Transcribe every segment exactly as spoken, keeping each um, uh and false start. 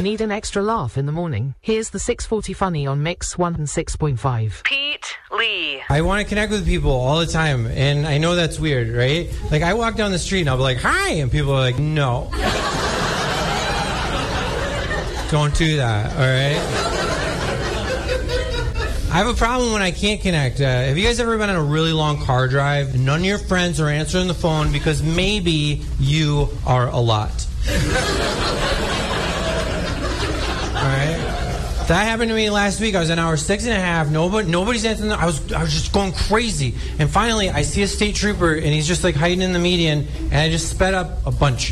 Need an extra laugh in the morning? Here's the six forty Funny on Mix one oh six point five. Pete Lee. I want to connect with people all the time, and I know that's weird, right? Like, I walk down the street and I'll be like, hi, and people are like, no. Don't do that, all right? I have a problem when I can't connect. Uh, have you guys ever been on a really long car drive and none of your friends are answering the phone because maybe you are a lot? Alright? That happened to me last week. I was an hour six and a half. Nobody, nobody's answering. The, I was, I was just going crazy. And finally, I see a state trooper, and he's just like hiding in the median, and I just sped up a bunch.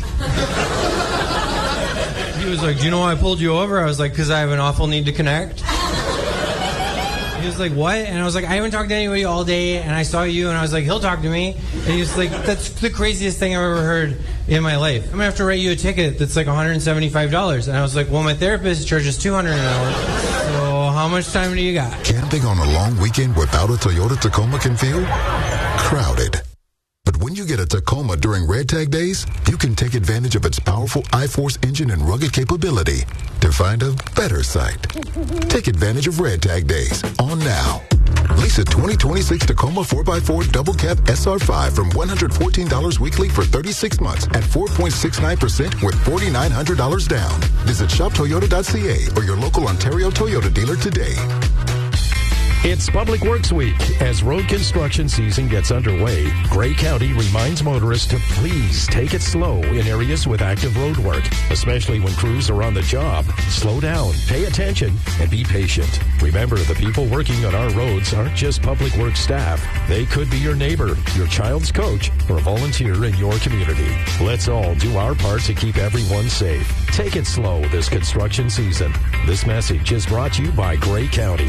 He was like, "Do you know why I pulled you over?" I was like, "Because I have an awful need to connect." He was like, "What?" And I was like, "I haven't talked to anybody all day, and I saw you," and I was like, "He'll talk to me." And he was like, "That's the craziest thing I've ever heard in my life. I'm going to have to write you a ticket that's like one hundred seventy-five dollars. And I was like, "Well, my therapist charges two hundred dollars an hour. So how much time do you got?" Camping on a long weekend without a Toyota Tacoma can feel crowded. But when you get a Tacoma during Red Tag Days, you can take advantage of its powerful I-Force engine and rugged capability to find a better site. Take advantage of Red Tag Days on now. Lease a twenty twenty-six Tacoma four by four Double Cab S R five from one hundred fourteen dollars weekly for thirty-six months at four point six nine percent with four thousand nine hundred dollars down. Visit shop toyota dot c a or your local Ontario Toyota dealer today. It's Public Works Week. As road construction season gets underway, Grey County reminds motorists to please take it slow in areas with active road work, especially when crews are on the job. Slow down, pay attention, and be patient. Remember, the people working on our roads aren't just Public Works staff. They could be your neighbor, your child's coach, or a volunteer in your community. Let's all do our part to keep everyone safe. Take it slow this construction season. This message is brought to you by Grey County.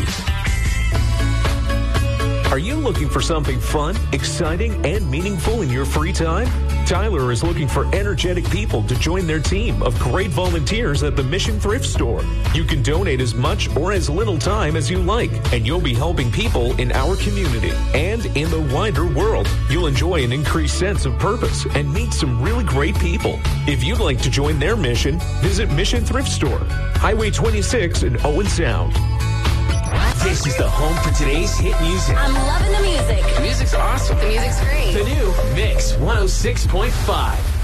Are you looking for something fun, exciting, and meaningful in your free time? Tyler is looking for energetic people to join their team of great volunteers at the Mission Thrift Store. You can donate as much or as little time as you like, and you'll be helping people in our community and in the wider world. You'll enjoy an increased sense of purpose and meet some really great people. If you'd like to join their mission, visit Mission Thrift Store, Highway twenty-six in Owen Sound. This is the home for today's hit music. I'm loving the music. The music's awesome. The music's great. The new Mix one oh six point five.